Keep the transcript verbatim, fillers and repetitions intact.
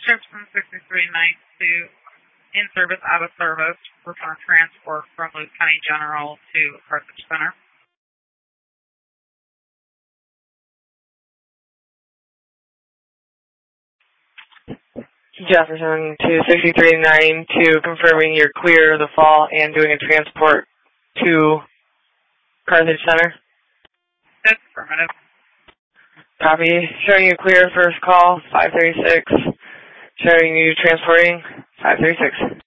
Jefferson sixty-three ninety-two, in service, out of service, return transport from Lewis County General to Carthage Center. Jefferson to sixty-three ninety-two, confirming you're clear of the fall and doing a transport to Carthage Center. That's affirmative. Copy. Showing you clear, first call, five thirty-six. Showing you transporting, five thirty-six.